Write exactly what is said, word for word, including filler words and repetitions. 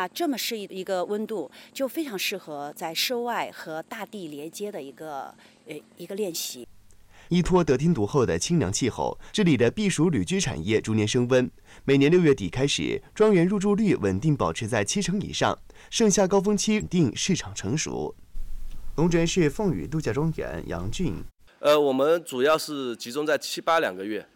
那这么适宜的一个温度，就非常适合在室外和大地连接的一个呃一个练习。 依托得天独厚的清凉气候，这里的避暑旅居产业逐年升温。每年六月底开始，庄园入住率稳定保持在七成以上，盛夏高峰期稳定市场成熟。龙镇市凤屿度假庄园杨俊， 呃，我们主要是集中在七八两个月，